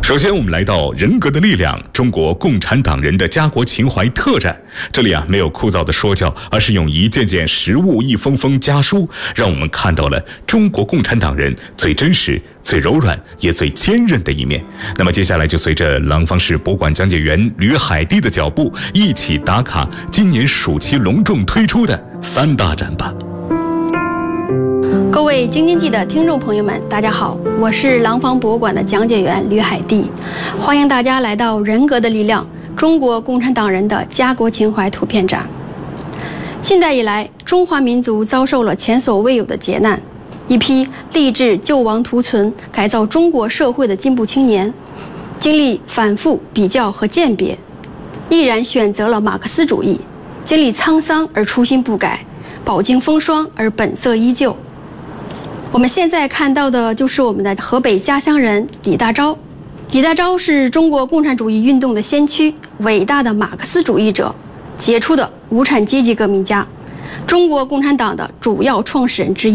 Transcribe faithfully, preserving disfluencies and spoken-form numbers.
首先，我们来到人格的力量——中国共产党人的家国情怀特展。这里啊，没有枯燥的说教，而是用一件件实物、一封封家书，让我们看到了中国共产党人最真实、最柔软也最坚韧的一面。那么接下来就随着廊坊市博物馆讲解员吕海蒂的脚步，一起打卡今年暑期隆重推出的三大展吧。 各位京津冀的听众朋友们，大家好，我是廊坊博物馆的讲解员吕海蒂，欢迎大家来到人格的力量——中国共产党人的家国情怀图片展。近代以来，中华民族遭受了前所未有的劫难，一批立志救亡图存、改造中国社会的进步青年，经历反复比较和鉴别，毅然选择了马克思主义，经历沧桑而初心不改，饱经风霜而本色依旧。我们现在看到的就是我们的河北家乡人李大钊。李大钊是中国共产主义运动的先驱，伟大的马克思主义者，杰出的无产阶级革命家，中国共产党的主要创始人之一。